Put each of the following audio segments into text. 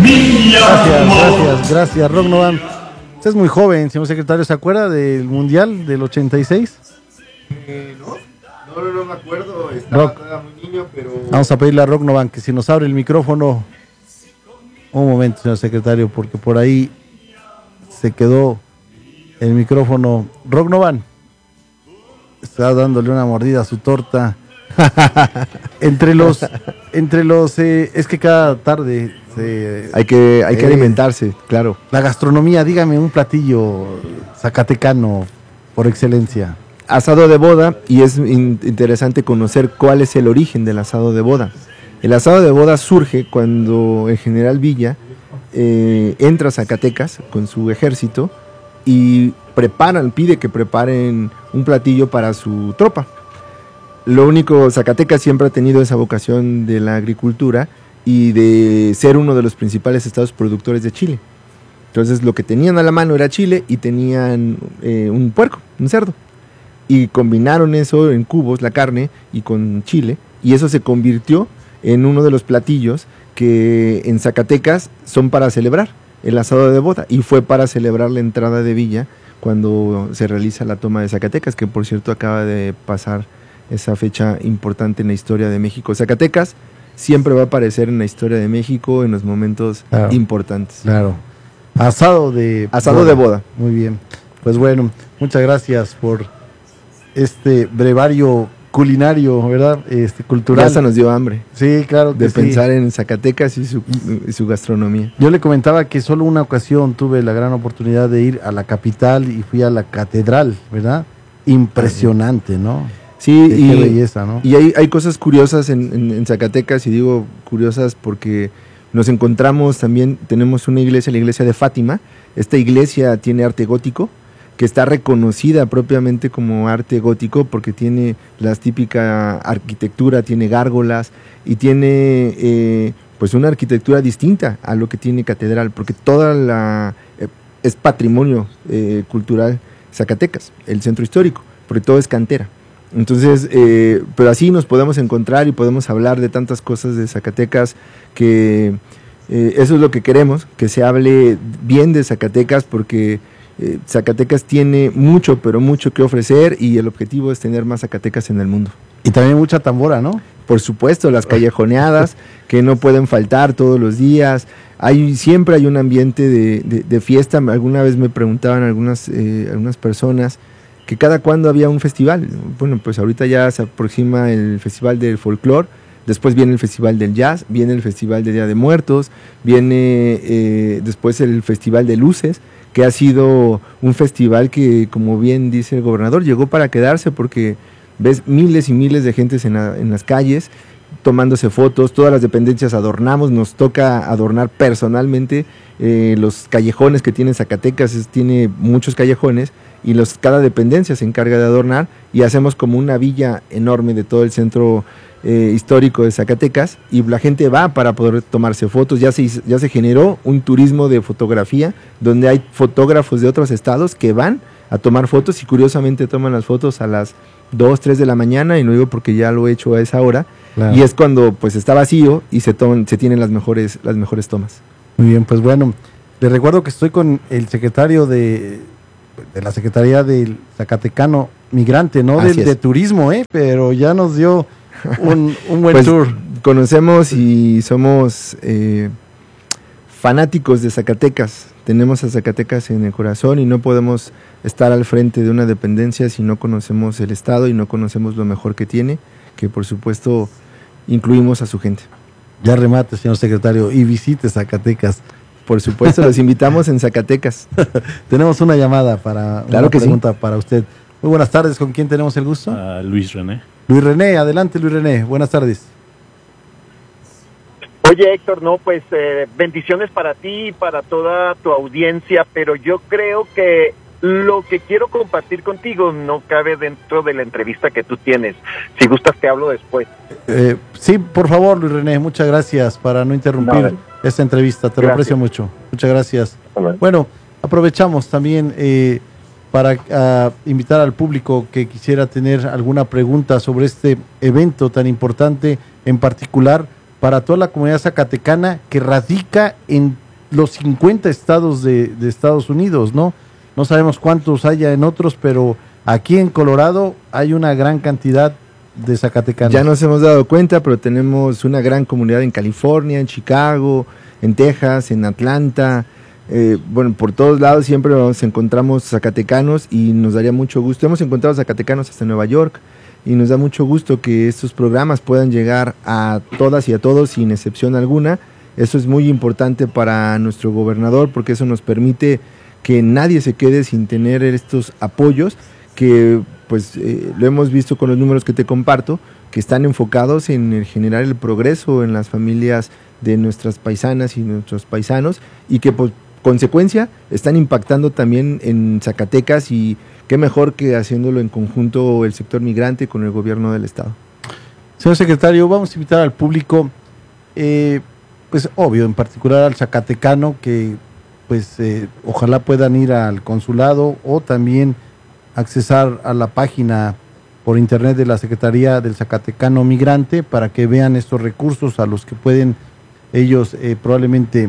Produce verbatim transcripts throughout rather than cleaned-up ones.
Gracias, gracias, gracias, Rock Novan. Usted es muy joven, señor secretario. ¿Se acuerda del Mundial del ochenta y seis? Eh, no, no, no, no me acuerdo. Estaba Rock. todavía muy niño, pero... Vamos a pedirle a Rock Novan que si nos abre el micrófono. Un momento, señor secretario, porque por ahí se quedó el micrófono. Rock Novan está dándole una mordida a su torta. entre los, entre los, eh, es que cada tarde se, Hay que, hay que eh, alimentarse, claro. la gastronomía, dígame un platillo zacatecano por excelencia. Asado de boda, y es in- interesante conocer cuál es el origen del asado de boda. El asado de boda surge cuando el general Villa eh, entra a Zacatecas con su ejército y preparan, pide que preparen un platillo para su tropa. Lo único, Zacatecas siempre ha tenido esa vocación de la agricultura y de ser uno de los principales estados productores de chile. Entonces lo que tenían a la mano era chile y tenían eh, un puerco, un cerdo. Y combinaron eso en cubos, la carne, y con chile, y eso se convirtió en uno de los platillos que en Zacatecas son para celebrar el asado de boda, y fue para celebrar la entrada de Villa cuando se realiza la toma de Zacatecas, que por cierto acaba de pasar esa fecha importante en la historia de México. Zacatecas siempre va a aparecer en la historia de México en los momentos Claro. importantes. Claro. Asado de Asado de boda. Muy bien. Pues bueno, muchas gracias por este brevario culinario, ¿verdad? Este Ya cultural. hasta nos dio hambre Sí, claro que de sí. pensar en Zacatecas y su, y su gastronomía. Yo le comentaba que solo una ocasión tuve la gran oportunidad de ir a la capital y fui a la catedral, ¿verdad? Impresionante, ¿no? Sí, Qué, y, qué belleza, ¿no? y hay, hay cosas curiosas en, en, en Zacatecas, y digo curiosas porque nos encontramos también, tenemos una iglesia, la iglesia de Fátima. Esta iglesia tiene arte gótico, que está reconocida propiamente como arte gótico porque tiene la típica arquitectura, tiene gárgolas y tiene eh, pues una arquitectura distinta a lo que tiene catedral, porque toda la eh, es patrimonio eh, cultural Zacatecas, el centro histórico, porque todo es cantera. Entonces, eh, pero así nos podemos encontrar y podemos hablar de tantas cosas de Zacatecas que eh, eso es lo que queremos, que se hable bien de Zacatecas, porque eh, Zacatecas tiene mucho, pero mucho que ofrecer, y el objetivo es tener más Zacatecas en el mundo. Y también mucha tambora, ¿no? Por supuesto, las callejoneadas que no pueden faltar todos los días. Hay, siempre hay un ambiente de, de, de fiesta. Alguna vez me preguntaban algunas, eh, algunas personas que cada cuándo había un festival. Bueno, pues ahorita ya se aproxima el Festival del Folclor, después viene el Festival del Jazz, viene el Festival de Día de Muertos, viene eh, después el Festival de Luces, que ha sido un festival que, como bien dice el gobernador, llegó para quedarse, porque ves miles y miles de gentes en, la, en las calles tomándose fotos, todas las dependencias adornamos, nos toca adornar personalmente eh, los callejones que tiene Zacatecas, es, tiene muchos callejones, y los, cada dependencia se encarga de adornar, y hacemos como una villa enorme de todo el centro eh, histórico de Zacatecas, y la gente va para poder tomarse fotos. Ya se, ya se generó un turismo de fotografía, donde hay fotógrafos de otros estados que van a tomar fotos, y curiosamente toman las fotos a las dos, tres de la mañana, y no digo porque ya lo he hecho a esa hora, claro. Y es cuando pues está vacío y se, toman, se tienen las mejores, las mejores tomas. Muy bien, pues bueno, les recuerdo que estoy con el secretario de, de la Secretaría del Zacatecano Migrante, no del de turismo, ¿eh? Pero ya nos dio un, un buen pues, tour. Conocemos y somos eh, fanáticos de Zacatecas. Tenemos a Zacatecas en el corazón, y no podemos estar al frente de una dependencia si no conocemos el estado y no conocemos lo mejor que tiene, que por supuesto incluimos a su gente. Ya remate, señor secretario, y visite Zacatecas. Por supuesto, los invitamos en Zacatecas. Tenemos una llamada para claro una que pregunta sí. para usted. Muy buenas tardes, ¿con quién tenemos el gusto? Uh, Luis René. Luis René, adelante Luis René, buenas tardes. Oye, Héctor, no, pues eh, bendiciones para ti y para toda tu audiencia, pero yo creo que lo que quiero compartir contigo no cabe dentro de la entrevista que tú tienes. Si gustas, te hablo después. Eh, sí, por favor, Luis René, muchas gracias para no interrumpir no, esta entrevista, te gracias. Lo aprecio mucho. Muchas gracias. Hola. Bueno, aprovechamos también eh, para uh, invitar al público que quisiera tener alguna pregunta sobre este evento tan importante, en particular para toda la comunidad zacatecana que radica en los cincuenta estados de, de Estados Unidos, ¿no? No sabemos cuántos haya en otros, pero aquí en Colorado hay una gran cantidad de zacatecanos. Ya nos hemos dado cuenta, pero tenemos una gran comunidad en California, en Chicago, en Texas, en Atlanta. Eh, bueno, por todos lados siempre nos encontramos zacatecanos y nos daría mucho gusto. Hemos encontrado zacatecanos hasta Nueva York y nos da mucho gusto que estos programas puedan llegar a todas y a todos sin excepción alguna. Eso es muy importante para nuestro gobernador porque eso nos permite que nadie se quede sin tener estos apoyos que pues eh, lo hemos visto con los números que te comparto, que están enfocados en el generar el progreso en las familias de nuestras paisanas y nuestros paisanos y que por consecuencia están impactando también en Zacatecas y qué mejor que haciéndolo en conjunto el sector migrante con el gobierno del estado. Señor secretario, vamos a invitar al público, eh, pues obvio, en particular al zacatecano, que pues eh, ojalá puedan ir al consulado o también accesar a la página por internet de la Secretaría del Zacatecano Migrante para que vean estos recursos a los que pueden ellos eh, probablemente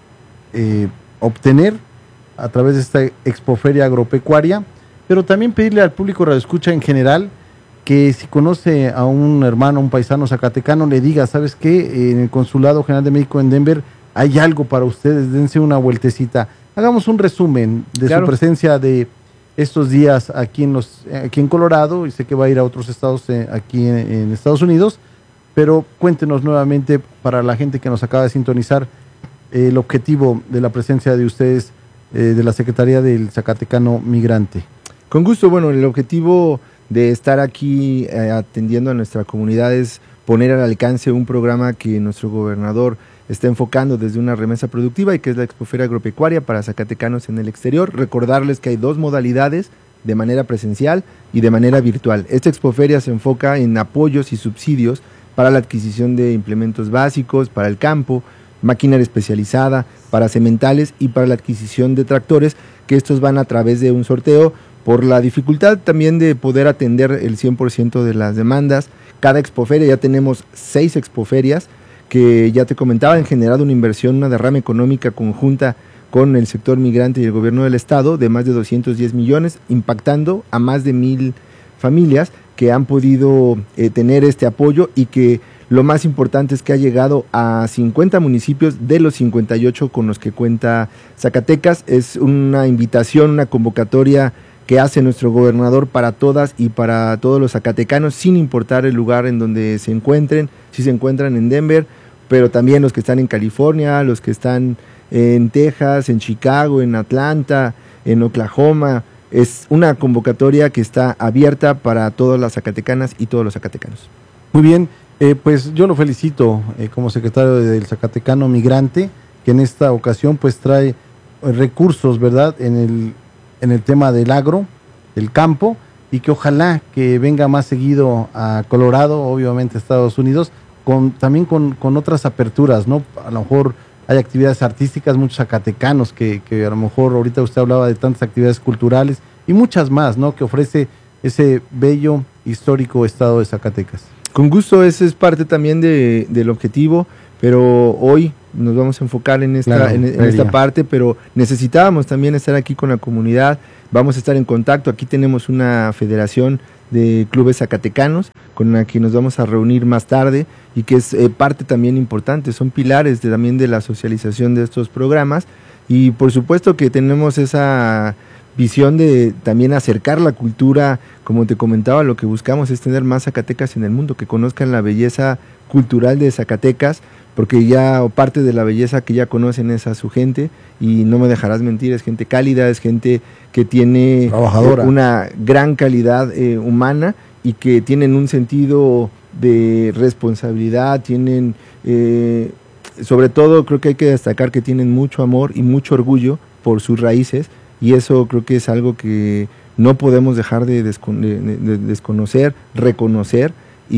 eh, obtener a través de esta expoferia agropecuaria, pero también pedirle al público radioescucha en general que si conoce a un hermano, un paisano zacatecano, le diga, ¿sabes qué? En el Consulado General de México en Denver hay algo para ustedes, dense una vueltecita. Hagamos un resumen de claro. su presencia de estos días aquí en los aquí en Colorado, y sé que va a ir a otros estados eh, aquí en, en Estados Unidos, pero cuéntenos nuevamente para la gente que nos acaba de sintonizar eh, el objetivo de la presencia de ustedes eh, de la Secretaría del Zacatecano Migrante. Con gusto, bueno, el objetivo de estar aquí eh, atendiendo a nuestra comunidad es poner al alcance un programa que nuestro gobernador está enfocando desde una remesa productiva y que es la Expoferia Agropecuaria para zacatecanos en el exterior. Recordarles que hay dos modalidades, de manera presencial y de manera virtual. Esta Expoferia se enfoca en apoyos y subsidios para la adquisición de implementos básicos, para el campo, maquinaria especializada, para sementales y para la adquisición de tractores, que estos van a través de un sorteo por la dificultad también de poder atender el cien por ciento de las demandas. Cada expoferia, ya tenemos seis expoferias que ya te comentaba, han generado una inversión, una derrama económica conjunta con el sector migrante y el gobierno del estado de más de doscientos diez millones, impactando a más de mil familias que han podido eh, tener este apoyo y que lo más importante es que ha llegado a cincuenta municipios de los cincuenta y ocho con los que cuenta Zacatecas. Es una invitación, una convocatoria que hace nuestro gobernador para todas y para todos los zacatecanos, sin importar el lugar en donde se encuentren, si se encuentran en Denver, pero también los que están en California, los que están en Texas, en Chicago, en Atlanta, en Oklahoma. Es una convocatoria que está abierta para todas las zacatecanas y todos los zacatecanos. Muy bien, eh, pues yo lo felicito eh, como secretario del Zacatecano Migrante, que en esta ocasión pues trae eh, recursos, ¿verdad?, en el en el tema del agro, del campo, y que ojalá que venga más seguido a Colorado, obviamente a Estados Unidos, con también con, con otras aperturas, ¿no? A lo mejor hay actividades artísticas, muchos zacatecanos que, que a lo mejor ahorita usted hablaba de tantas actividades culturales y muchas más, ¿no?, que ofrece ese bello, histórico estado de Zacatecas. Con gusto, ese es parte también de, del objetivo, pero hoy nos vamos a enfocar en esta, claro, en, en esta parte, pero necesitábamos también estar aquí con la comunidad, vamos a estar en contacto. Aquí tenemos una federación de clubes zacatecanos con la que nos vamos a reunir más tarde y que es eh, parte también importante, son pilares de, también de la socialización de estos programas, y por supuesto que tenemos esa visión de también acercar la cultura. Como te comentaba, lo que buscamos es tener más Zacatecas en el mundo, que conozcan la belleza cultural de Zacatecas, porque ya parte de la belleza que ya conocen es a su gente, y no me dejarás mentir, es gente cálida, es gente que tiene trabajadora, una gran calidad eh, humana, y que tienen un sentido de responsabilidad, tienen, eh, sobre todo creo que hay que destacar que tienen mucho amor y mucho orgullo por sus raíces, y eso creo que es algo que no podemos dejar de, descon de, de desconocer, reconocer,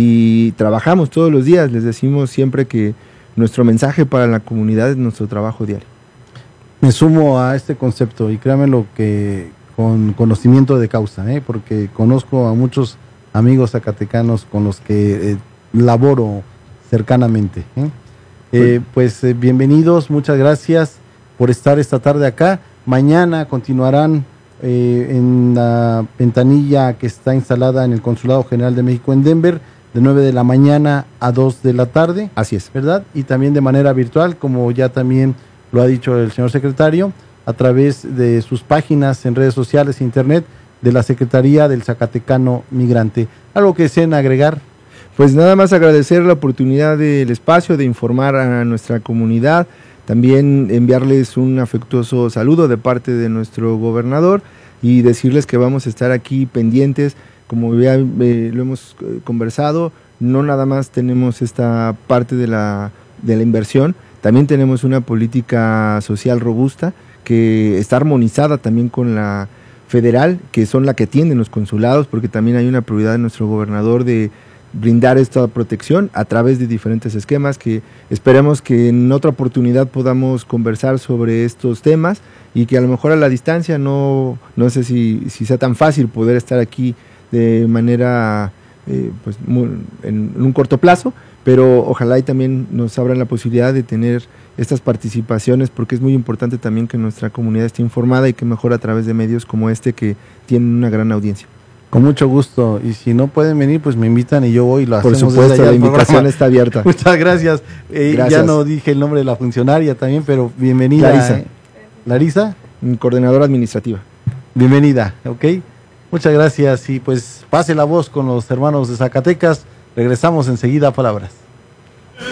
y trabajamos todos los días. Les decimos siempre que nuestro mensaje para la comunidad es nuestro trabajo diario. Me sumo a este concepto y créanme lo que con conocimiento de causa, ¿eh? porque conozco a muchos amigos zacatecanos con los que eh, laboro cercanamente. ¿eh? Eh, pues eh, bienvenidos, muchas gracias por estar esta tarde acá. Mañana continuarán eh, en la ventanilla que está instalada en el Consulado General de México en Denver, de nueve de la mañana a dos de la tarde. Así es. ¿Verdad? Y también de manera virtual, como ya también lo ha dicho el señor secretario, a través de sus páginas en redes sociales e internet de la Secretaría del Zacatecano Migrante. ¿Algo que deseen agregar? Pues nada más agradecer la oportunidad del espacio de informar a nuestra comunidad, también enviarles un afectuoso saludo de parte de nuestro gobernador y decirles que vamos a estar aquí pendientes, como ya eh, lo hemos conversado, no nada más tenemos esta parte de la, de la inversión, también tenemos una política social robusta que está armonizada también con la federal, que son la que tienen los consulados, porque también hay una prioridad de nuestro gobernador de brindar esta protección a través de diferentes esquemas que esperemos que en otra oportunidad podamos conversar sobre estos temas y que a lo mejor a la distancia no, no sé si, si sea tan fácil poder estar aquí de manera eh, pues muy, en, en un corto plazo, pero ojalá y también nos abran la posibilidad de tener estas participaciones porque es muy importante también que nuestra comunidad esté informada y que mejor a través de medios como este que tienen una gran audiencia. Con mucho gusto, y si no pueden venir, pues me invitan y yo voy y lo Por hacemos. supuesto, la invitación programa. está abierta. Muchas gracias. Eh, Gracias. Ya no dije el nombre de la funcionaria también, pero bienvenida. Larisa. Eh. Larisa. Coordinadora administrativa. Bienvenida, ¿ok? Muchas gracias y pues pase la voz con los hermanos de Zacatecas. Regresamos enseguida a Palabras.